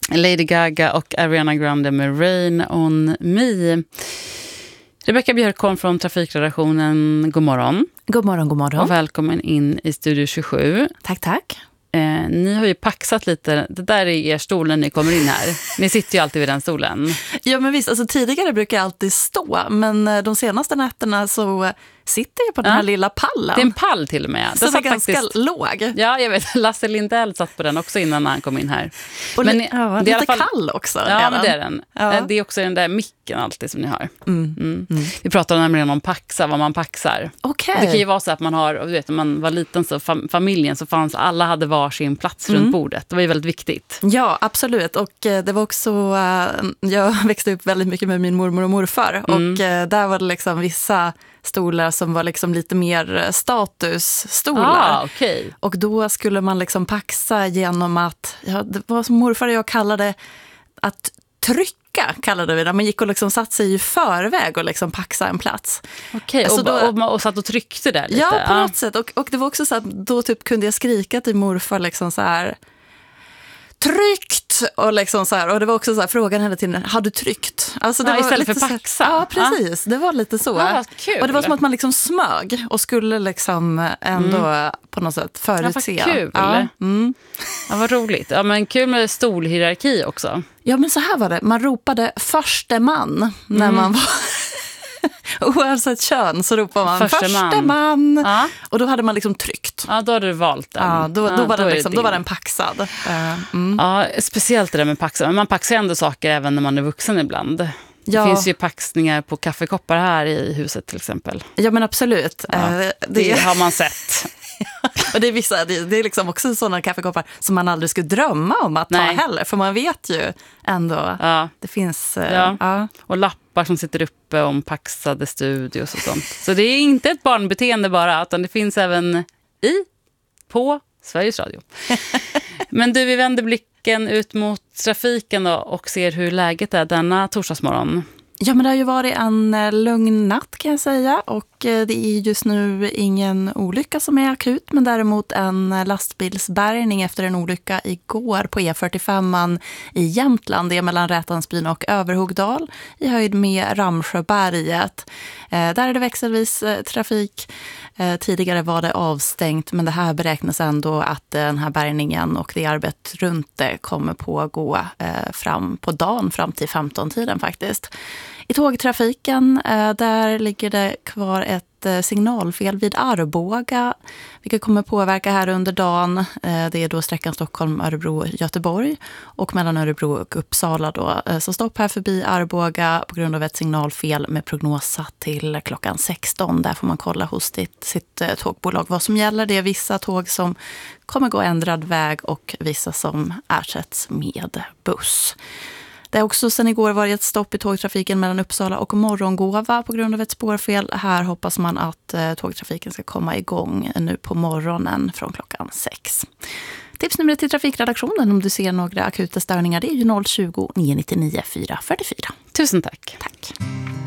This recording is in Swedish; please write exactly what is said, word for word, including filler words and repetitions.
Lady Gaga och Ariana Grande med Rain on Me. Rebecka Björkholm från Trafikredaktionen, god morgon. God morgon, god morgon. Och välkommen in i Studio tjugosju. Tack, tack. Eh, ni har ju paxat lite, det där är er stol när ni kommer in här. Ni sitter ju alltid vid den stolen. Ja, men visst, alltså tidigare brukar jag alltid stå, men de senaste nätterna så sitter jag på den ja. här lilla pallen. Det är en pall till och med. Som är ganska faktiskt låg. Ja, jag vet. Lasse Lindell satt på den också innan han kom in här. Och men li- ja, det är lite fall kall också. Ja, är men det är den. Ja. Det är också den där micken alltid som ni har. Mm. Mm. Mm. Vi pratar nämligen om paxa, vad man paxar. Okay. Det kan ju vara så att man har, du vet, när man var liten så fam- familjen så fanns, alla hade var sin plats runt mm. bordet. Det var ju väldigt viktigt. Ja, absolut. Och det var också, jag växte upp väldigt mycket med min mormor och morfar. Mm. Och där var det liksom vissa stolar som var liksom lite mer statusstolar. Ah, okay. Och då skulle man liksom paxa genom att, ja, det var som morfar och jag kallade att trycka, kallade vi det. Man gick och liksom satt sig i förväg och liksom paxa en plats. Okej, okay. och, då, och, och satt och tryckte där lite? Ja, på ah. något sätt. Och, och det var också så att då typ kunde jag skrika till morfar liksom så här, tryckt! Och, liksom så här, och det var också så här, frågan hela tiden, har du tryckt? Alltså det ja, var istället lite för paxa? Ja, precis. Ah. Det var lite så. Ah, kul. Och det var som att man liksom smög och skulle liksom ändå mm. på något sätt förutse. Ja, vad kul. Ja. Mm. Ja, vad roligt. Ja, men kul med stolhierarki också. Ja, men så här var det. Man ropade förste man mm. när man var... Oavsett kön så ropar man förste, förste man. man. Ja. Och då hade man liksom tryckt. Ja, då hade du valt den. Ja, då, då, ja, var, då, den liksom, då var den paxad. Uh, mm. Ja, speciellt det där med paxa. Men man paxar ändå saker även när man är vuxen ibland. Ja. Det finns ju paxningar på kaffekoppar här i huset till exempel. Ja, men absolut. Ja, uh, det... det har man sett. Och det är vissa, det, det är liksom också sådana kaffekoppar som man aldrig skulle drömma om att Nej. ta heller. För man vet ju ändå, ja. det finns... Ja. Ja. Och lappar som sitter uppe om paxade studios och sånt. Så det är inte ett barnbeteende bara, utan det finns även i, på Sveriges Radio. Men du, vi vänder blicken ut mot trafiken då och ser hur läget är denna torsdagsmorgon. Ja, men det har ju varit en lugn natt kan jag säga, och det är just nu ingen olycka som är akut, men däremot en lastbilsbärgning efter en olycka igår på E fyrtiofem i Jämtland. Det är mellan Rätansbyn och Överhogdal i höjd med Ramsjöberget. Där är det växelvis trafik. Tidigare var det avstängt, men det här beräknas ändå att den här bärgningen och det arbetet runt det kommer pågå fram på dagen fram till femton-tiden faktiskt. I tågtrafiken, där ligger det kvar ett signalfel vid Arboga, vilket kommer påverka här under dagen. Det är då sträckan Stockholm, Örebro, Göteborg och mellan Örebro och Uppsala då. Så stopp här förbi Arboga på grund av ett signalfel med prognos satt till klockan sexton. Där får man kolla hos ditt, sitt tågbolag vad som gäller. Det är vissa tåg som kommer gå ändrad väg och vissa som ersätts med buss. Det är också sedan igår varit ett stopp i tågtrafiken mellan Uppsala och Morgongåva på grund av ett spårfel. Här hoppas man att eh, tågtrafiken ska komma igång nu på morgonen från klockan sex. Tipsnumret till trafikredaktionen om du ser några akuta störningar, det är ju noll tjugo, nio nio nio, fyra fyra fyra. Tusen tack. Tack.